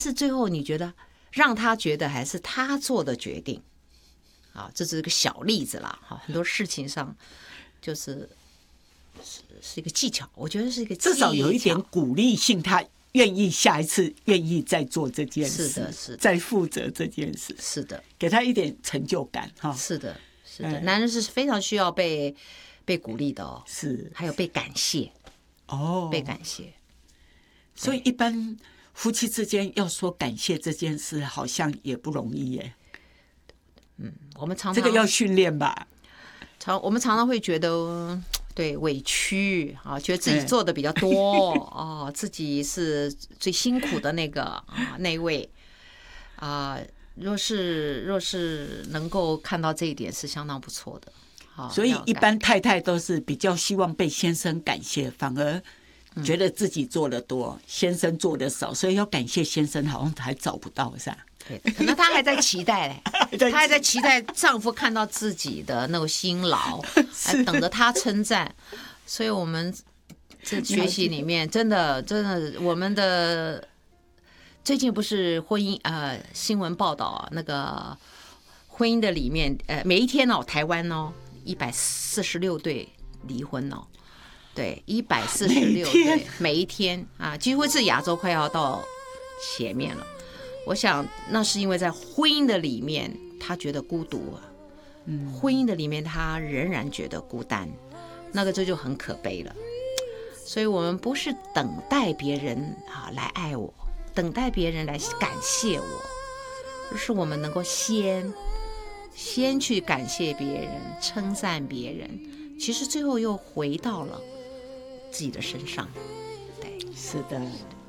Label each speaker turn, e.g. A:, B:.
A: 是最后你觉得让他觉得还是他做的决定啊？这是个小例子啦，哈，很多事情上就是一个技巧，我觉得是一个技巧，
B: 至少有一点鼓励性，他愿意下一次愿意再做这件事，
A: 是的，是的，
B: 再负责这件事，
A: 是的，
B: 给他一点成就感哈。
A: 是的，是的，男人是非常需要被鼓励的哦，
B: 是，
A: 还有被感谢
B: 哦，
A: 被感谢。
B: 所以一般夫妻之间要说感谢这件事，好像也不容易耶。
A: 我们常常
B: 这个要训练吧。
A: 我们常常会觉得对委屈啊，觉得自己做的比较多哦，自己是最辛苦的那个啊那一位啊。若是能够看到这一点，是相当不错的。
B: 所以一般太太都是比较希望被先生感谢，反而觉得自己做的多，先生做的少，所以要感谢先生好像还找不到，是吧？
A: 对，可能她还在期待嘞，她还在期待丈夫看到自己的那种辛劳，还等着她称赞。所以我们这学习里面，真的，我们的最近不是婚姻新闻报道啊，那个婚姻的里面每一天哦，台湾哦146对离婚哦。对，146对，每一天啊，几乎是亚洲快要到前面了。我想那是因为在婚姻的里面，他觉得孤独啊，婚姻的里面他仍然觉得孤单，那个这就很可悲了。所以我们不是等待别人来爱我，等待别人来感谢我，而是我们能够先去感谢别人，称赞别人，其实最后又回到了自己的身上。对，
B: 是的。